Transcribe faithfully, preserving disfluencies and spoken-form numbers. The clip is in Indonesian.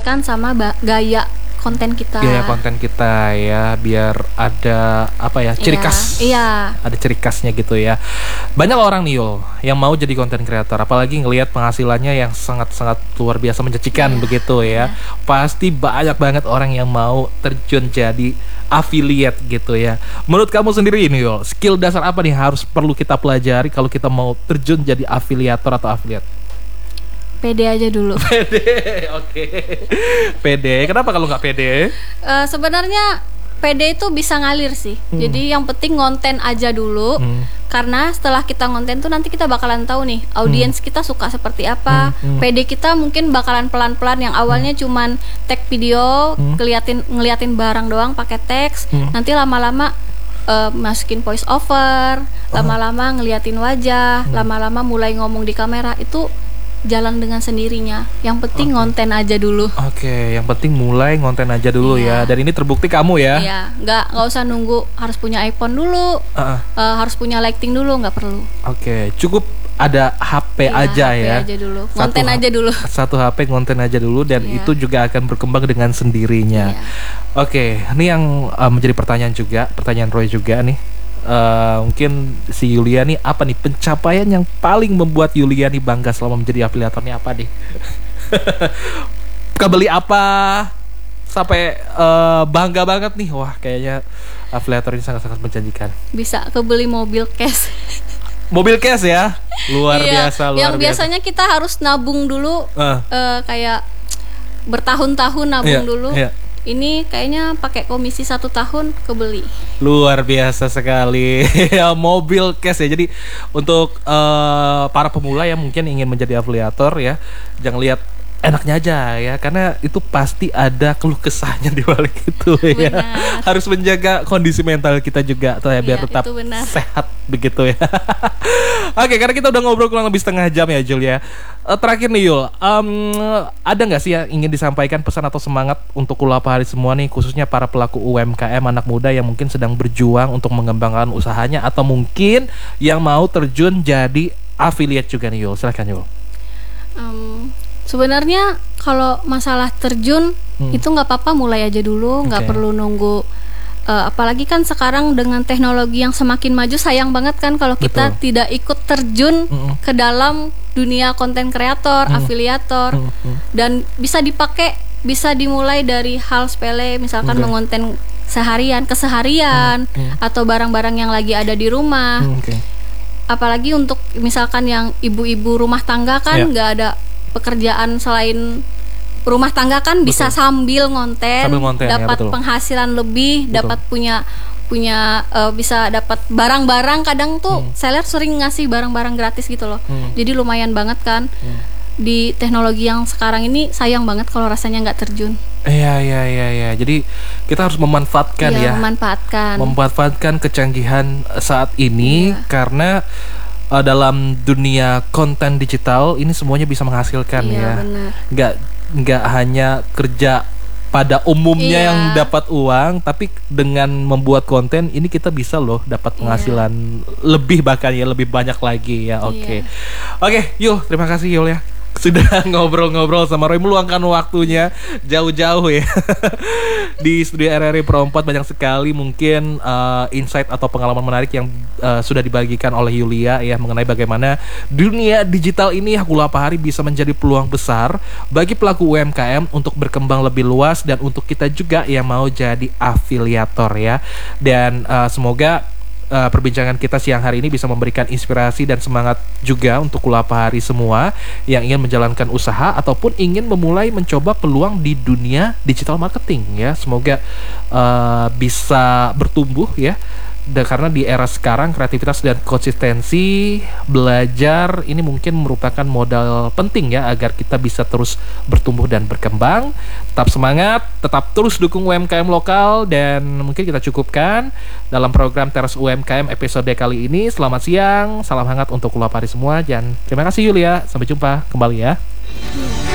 menyesuaikan sama ba- gaya konten kita. Gaya konten kita ya, biar ada apa ya, ciri Iya, khas. Iya. Ada ciri khasnya gitu ya. Banyak orang nih Yul yang mau jadi konten creator, apalagi ngelihat penghasilannya yang sangat-sangat luar biasa menjanjikan Iya. begitu ya. Iya. Pasti banyak banget orang yang mau terjun jadi affiliate gitu ya. Menurut kamu sendiri ini Yul, skill dasar apa nih harus perlu kita pelajari kalau kita mau terjun jadi afiliator atau affiliate? Pede aja dulu. Pede, oke. Pede. Kenapa kalau nggak pede? Eh, sebenarnya pede itu bisa ngalir sih. Hmm. Jadi yang penting ngonten aja dulu. Hmm. Karena setelah kita ngonten tuh nanti kita bakalan tahu nih audiens kita suka seperti apa. Hmm, hmm. Pede kita mungkin bakalan pelan-pelan, yang awalnya cuman tag video, Hmm. ngeliatin ngeliatin barang doang pakai teks. Hmm. Nanti lama-lama eh, masukin voice over, lama-lama ngeliatin wajah, Hmm. lama-lama mulai ngomong di kamera. Itu jalan dengan sendirinya. Yang penting Oke. ngonten aja dulu. Oke, yang penting mulai ngonten aja dulu Iya. ya. Dan ini terbukti kamu ya. Iya, nggak nggak usah nunggu harus punya iPhone dulu, Uh-uh. eh, harus punya lighting dulu, nggak perlu. Oke, cukup ada H P Iya, aja H P ya. aja dulu. Satu Ngonten H- aja dulu. Satu H P ngonten aja dulu dan Iya. itu juga akan berkembang dengan sendirinya. Iya. Oke, ini yang uh, menjadi pertanyaan juga, pertanyaan Roy juga nih. Uh, mungkin si Yulia nih apa nih pencapaian yang paling membuat Yulia nih bangga selama menjadi afiliatornya apa nih? Kebeli apa sampai uh, bangga banget nih, wah kayaknya afiliator ini sangat-sangat menjanjikan. Bisa kebeli mobil cash. Mobil cash ya, luar Iya, biasa, luar yang biasa. biasanya kita harus nabung dulu, Uh, eh, kayak bertahun-tahun nabung iya, dulu. iya. Ini kayaknya pakai komisi satu tahun kebeli. Luar biasa sekali. Mobil cash ya. Jadi untuk uh, para pemula yang mungkin ingin menjadi afiliator ya, jangan lihat enaknya aja ya, karena itu pasti ada keluh kesahnya di balik itu ya. Benar. Harus menjaga kondisi mental kita juga tuh ya, biar Iya, tetap itu benar. sehat begitu ya. Oke, karena kita udah ngobrol kurang lebih setengah jam ya Jul ya. Eh, terakhir nih Yul, um, ada nggak sih yang ingin disampaikan pesan atau semangat untuk Kulapa Hari semua nih, khususnya para pelaku U M K M anak muda yang mungkin sedang berjuang untuk mengembangkan usahanya atau mungkin yang mau terjun jadi affiliate juga nih Yul. Silakan Yul. Em, sebenarnya kalau masalah terjun Hmm. itu nggak apa-apa, mulai aja dulu, nggak Oke. perlu nunggu. Eh, apalagi kan sekarang dengan teknologi yang semakin maju, sayang banget kan kalau kita Betul. tidak ikut terjun Mm-mm. ke dalam dunia konten kreator, Hmm. afiliator, Hmm, hmm. dan bisa dipakai, bisa dimulai dari hal sepele, misalkan Oke. mengonten seharian, keseharian, Hmm, hmm. atau barang-barang yang lagi ada di rumah. Hmm, Oke. Apalagi untuk misalkan yang ibu-ibu rumah tangga kan Ya. nggak ada pekerjaan selain rumah tangga kan, bisa Betul. sambil ngonten, Sambil ngonten, ya, dapat betul. penghasilan lebih, Betul. dapat punya punya eh, bisa dapat barang-barang. Kadang tuh Hmm. seller sering ngasih barang-barang gratis gitu loh. Hmm. Jadi lumayan banget kan. Hmm. Di teknologi yang sekarang ini sayang banget kalau rasanya nggak terjun. Iya iya iya iya. Jadi kita harus memanfaatkan Iya, ya. memanfaatkan. Memanfaatkan kecanggihan saat ini Iya. karena uh, dalam dunia konten digital ini semuanya bisa menghasilkan Iya, ya. benar. Nggak nggak hanya kerja pada umumnya Iya. yang dapat uang, tapi dengan membuat konten ini kita bisa loh dapat Iya. penghasilan lebih, bahkan ya lebih banyak lagi ya. Oke. Oke, Yul, terima kasih Yul ya. Sudah ngobrol-ngobrol sama Roy, meluangkan waktunya jauh-jauh ya. Di studio R R I Pro empat banyak sekali mungkin uh, insight atau pengalaman menarik yang uh, sudah dibagikan oleh Yulia ya, mengenai bagaimana dunia digital ini Kulapa Hari bisa menjadi peluang besar bagi pelaku U M K M untuk berkembang lebih luas, dan untuk kita juga yang mau jadi afiliator ya. Dan uh, semoga Uh, perbincangan kita siang hari ini bisa memberikan inspirasi dan semangat juga untuk Kulapa Hari semua yang ingin menjalankan usaha ataupun ingin memulai mencoba peluang di dunia digital marketing ya. Semoga uh, bisa bertumbuh ya. Dan karena di era sekarang kreativitas dan konsistensi belajar ini mungkin merupakan modal penting ya, agar kita bisa terus bertumbuh dan berkembang. Tetap semangat, tetap terus dukung U M K M lokal, dan mungkin kita cukupkan dalam program Teras U M K M episode kali ini. Selamat siang, salam hangat untuk Kulapa Hari semua, dan terima kasih Yulia, sampai jumpa kembali ya.